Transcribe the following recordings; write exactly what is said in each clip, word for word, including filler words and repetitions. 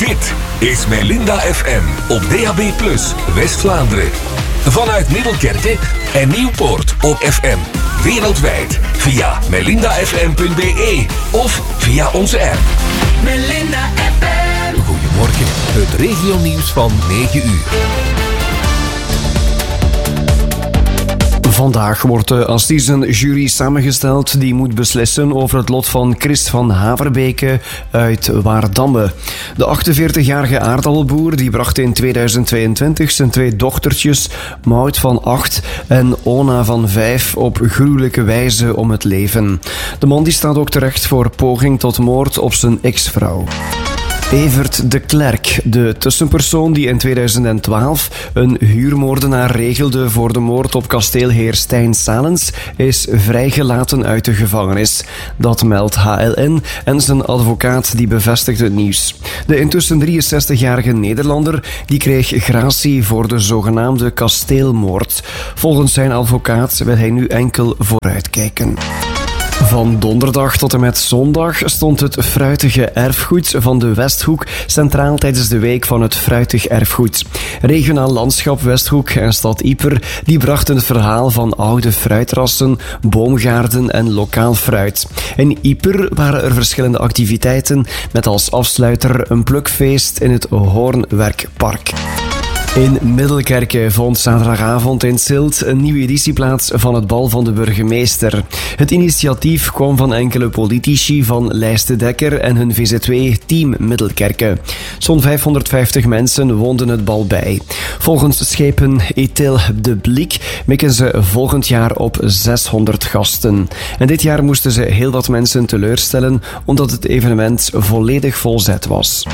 Dit is Melinda F M op D A B plus, West-Vlaanderen. Vanuit Middelkerke en Nieuwpoort op F M. Wereldwijd via melinda f m punt b e of via onze app. Melinda F M. Goedemorgen, het regionieuws van negen uur. Vandaag wordt de assisenjury samengesteld die moet beslissen over het lot van Chris van Haverbeke uit Waardamme. De achtenveertigjarige aardappelboer die bracht in tweeduizend tweeëntwintig zijn twee dochtertjes, Maud van acht en Ona van vijf, op gruwelijke wijze om het leven. De man die staat ook terecht voor poging tot moord op zijn ex-vrouw. Evert de Klerk, de tussenpersoon die in tweeduizend twaalf een huurmoordenaar regelde voor de moord op kasteelheer Stijn Salens, is vrijgelaten uit de gevangenis. Dat meldt H L N en zijn advocaat die bevestigt het nieuws. De intussen drieënzestigjarige Nederlander die kreeg gratie voor de zogenaamde kasteelmoord. Volgens zijn advocaat wil hij nu enkel vooruitkijken. Van donderdag tot en met zondag stond het fruitige erfgoed van de Westhoek centraal tijdens de week van het fruitig erfgoed. Regionaal landschap Westhoek en stad Ieper die brachten het verhaal van oude fruitrassen, boomgaarden en lokaal fruit. In Ieper waren er verschillende activiteiten met als afsluiter een plukfeest in het Hoornwerkpark. In Middelkerke vond zaterdagavond in Zilt een nieuwe editie plaats van het bal van de burgemeester. Het initiatief kwam van enkele politici van Lijst de Dekker en hun V Z W-team Middelkerke. Zo'n vijfhonderdvijftig mensen woonden het bal bij. Volgens schepen Etil de Bliek mikken ze volgend jaar op zeshonderd gasten. En dit jaar moesten ze heel wat mensen teleurstellen omdat het evenement volledig volzet was.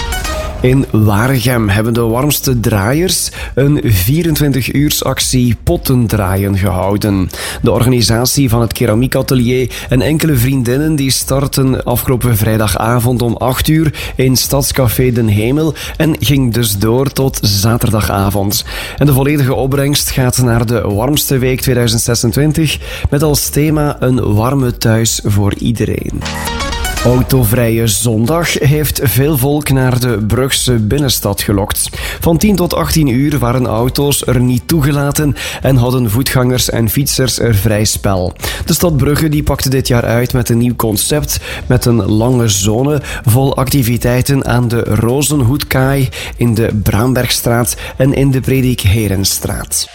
In Waregem hebben de warmste draaiers een vierentwintig-uursactie pottendraaien gehouden. De organisatie van het keramiekatelier en enkele vriendinnen die starten afgelopen vrijdagavond om acht uur in Stadscafé Den Hemel en ging dus door tot zaterdagavond. En de volledige opbrengst gaat naar de warmste week tweeduizend zesentwintig met als thema een warme thuis voor iedereen. Autovrije zondag heeft veel volk naar de Brugse binnenstad gelokt. Van tien tot achttien uur waren auto's er niet toegelaten en hadden voetgangers en fietsers er vrij spel. De stad Brugge die pakte dit jaar uit met een nieuw concept met een lange zone vol activiteiten aan de Rozenhoedkaai, in de Braambergstraat en in de Predikherenstraat.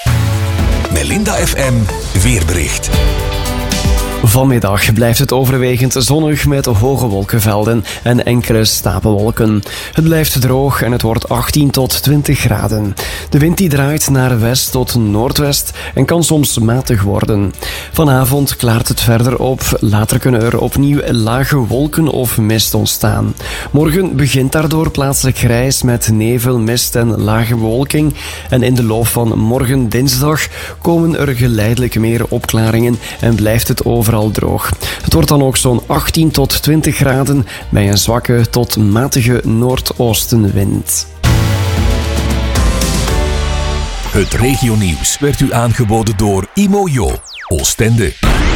Melinda F M weerbericht. Vanmiddag blijft het overwegend zonnig met hoge wolkenvelden en enkele stapelwolken. Het blijft droog en het wordt achttien tot twintig graden. De wind die draait naar west tot noordwest en kan soms matig worden. Vanavond klaart het verder op. Later kunnen er opnieuw lage wolken of mist ontstaan. Morgen begint daardoor plaatselijk grijs met nevel, mist en lage bewolking. En in de loop van morgen dinsdag komen er geleidelijk meer opklaringen en blijft het overal droog. Het wordt dan ook zo'n achttien tot twintig graden bij een zwakke tot matige noordoostenwind. Het regionieuws werd u aangeboden door Imojo, Oostende.